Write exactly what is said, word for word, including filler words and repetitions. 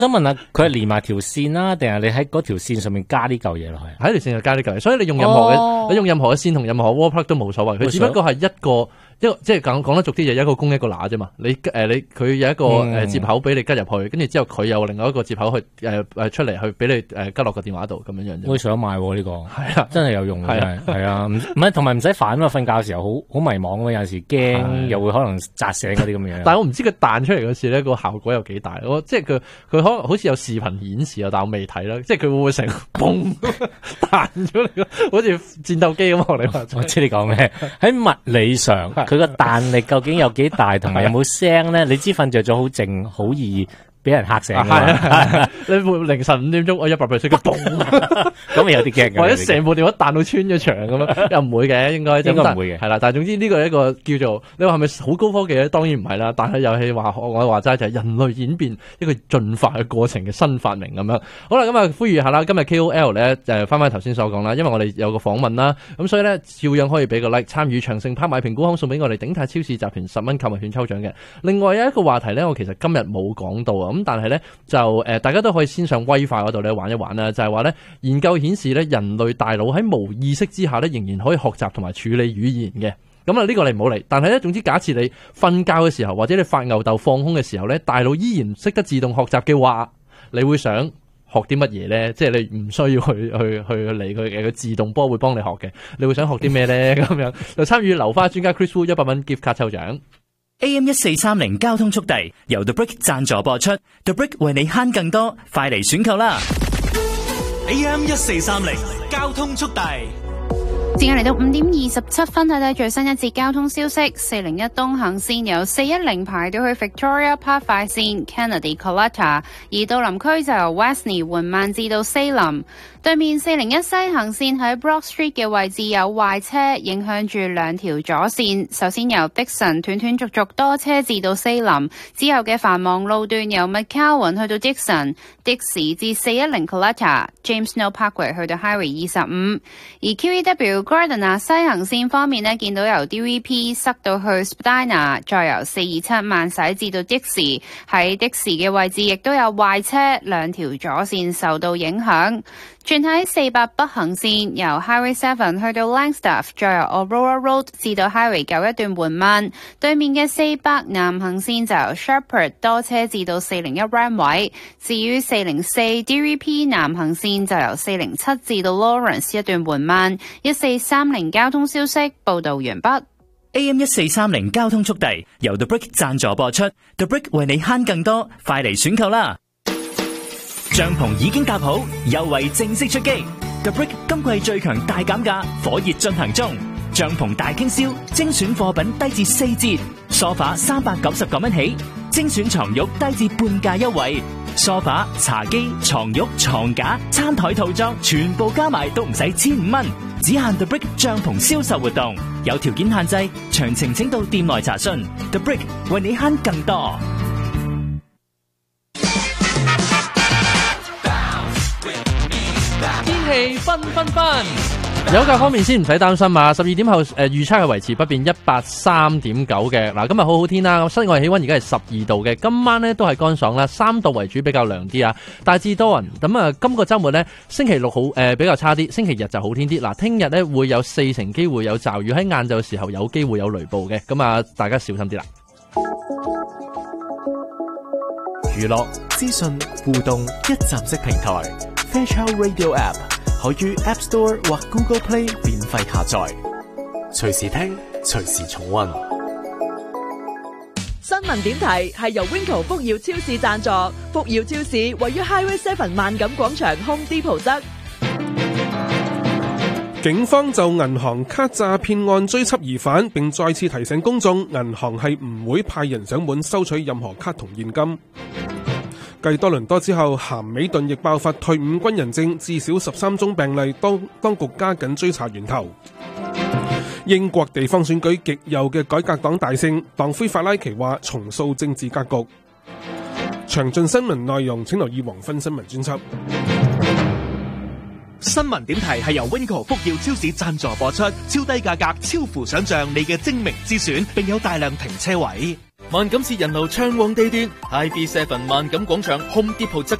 想問下，佢係連埋條線啦，定係你喺嗰條線上面加呢嚿嘢落去？ 喺條線就加呢嚿嘢，所以你用任何嘅、 哦， 你用任何嘅線同任何 wall plug 都冇所謂，佢只不過係一個。一個即係講講得俗啲就一個公一個乸啫嘛，你誒、呃、你佢有一個誒、呃、接口俾你吉入去，跟住之後佢有另外一個接口去誒誒、呃、出嚟去俾你誒吉落個電話度咁樣樣啫。 我想買喎呢個，係啊， 真係有用嘅， 係啊， 係啊，唔唔係同埋唔使煩啊嘛，瞓覺嘅時候好好迷茫啊，有陣時驚又會可能扎醒嗰啲咁嘅。 但係我唔知佢彈出嚟嗰時咧個效果有幾大，我即係佢佢可能好似有視頻顯示啊，但我未睇啦，即係佢會唔會成嘣彈出嚟，好似戰鬥機咁？你話我知你講咩？喺物理上佢個彈力。究竟有幾大，同埋有冇聲咧？你知瞓着咗好靜，好易俾人嚇醒㗎嘛。 啊、你會凌晨五點鐘，我一百 percent 嘅嘣， 咁咪有啲驚嘅。 或者成部電話彈到穿咗牆咁樣，又唔會嘅，應該應該唔會嘅。 係啦，但係總之呢個係一個叫做你話係咪好高科技咧？當然唔係啦。但係又係話我話齋就係人類演變一個進化嘅過程嘅新發明咁樣。好啦，咁啊呼籲下啦，今日 K O L 咧誒翻翻頭先所講啦，因為我哋有個訪問啦，咁所以咧照樣可以俾個 like 參與長盛拍賣評估行送俾我哋鼎泰超市集團十蚊購物券抽獎嘅。另外有一個話題咧，我其實今日冇講到啊，咁但係咧。就誒、呃，大家都可以先上 WiFi 嗰度咧玩一玩啦。就係話咧，研究顯示咧，人類大腦喺無意識之下咧，仍然可以學習同埋處理語言嘅。咁啊，呢個你唔好理。但係咧，總之假設你瞓覺嘅時候，或者你發吽哣放空嘅時候咧，大腦依然識得自動學習嘅話，你會想學啲乜嘢咧？即係你唔需要去去去理佢嘅，佢自動波會幫你學嘅。你會想學啲咩咧？咁樣就參與流花專家 Chris Wu 一百蚊 gift 卡抽獎。 A M 一四三零交通速遞由 The Brick 贊助播出 ，The Brick 為你慳更多，快嚟選購啦 ！A M 一四三零交通速遞。 時間嚟到五點二十七分，睇睇最新一節交通消息。四零一東行線由四一零排到去 Victoria Park 快線 Kennedy Collector， 而到林區就由 Westney 緩慢至到 Salem。對面四零一西行線喺 Broad Street 嘅位置有壞車，影響住兩條左線。首先由 Dixon 斷斷續續多車至到 Salem， 之後嘅繁忙路段由 McCowan 去到 Dixon、Dixie 至四一零 Collector、James Snow Parkway 去到 Highway 二十五。而 Q E W Gardiner 西行線方面呢，見到由 D V P 塞到去 Spadina， 再由四二七慢駛至到 Dixie， 喺 Dixie 嘅位置亦都有壞車，兩條左線受到影響。轉喺四百北行線由 Highway 七去到 Langstaff， 再由 Aurora Road 至到 Highway 九一段緩慢。對面嘅四百南行線就由 Shepherd 多車至到四零一 Ramway。至於四零四 D V P 南行線就由四零七至到 Lawrence 一段緩慢。一四三零交通消息報道完畢。 A M 一四三零交通速遞由 The Brick 贊助播出 ，The Brick 為你慳更多，快嚟選購啦！帳篷已經搭好，優惠正式出擊。The Brick 今季最強大減價，火熱進行中。帳篷大傾銷，精選貨品低至四折，梳化三百九十九蚊起，精選床褥低至半價優惠。梳化、茶几、床褥、床架、餐台套裝，全部加埋都唔使千五蚊，只限 The Brick 帳篷銷售活動，有條件限制，詳情請到店內查詢。The Brick 為你慳更多。 天氣紛紛紛，有價方面先唔使擔心啊！十二點後誒預測係維持不變一八三點九嘅。嗱，今日好好天啦，室外氣溫而家係十二度嘅，今晚呢都係乾爽啦，三度為主比較涼啲啊，大致多雲。咁啊，今個週末呢，星期六好誒、呃、比較差啲，星期日就好天啲。嗱，聽日呢會有四成機會有驟雨，喺晏晝嘅時候有機會有雷暴嘅，咁啊大家小心啲啦。 娛樂、資訊、互動一站式平台 Fairchild Radio App 可於 App Store 或 Google Play 免費下載，隨時聽，隨時重溫。 新聞點題係由 Winco 福耀超市贊助，福耀超市位於 Highway 七萬錦廣場 Home Depot 側。 警方就銀行卡詐騙案追緝疑犯，並再次提醒公眾，銀行係唔會派人上門收取任何卡同現金。繼多倫多之後，咸美頓亦爆發退伍軍人症，至少十三宗病例，當當局加緊追查源頭。英國地方選舉極右嘅改革黨大勝，黨魁法拉奇話重塑政治格局。詳盡新聞內容請留意黃昏新聞專輯。 新聞點題係由 Winco 福耀超市贊助播出，超低價格，超乎想象，你嘅精明之選，並有大量停車位。 萬錦市人流暢旺地段 ，I B Seven 萬錦廣場 Home Depot 側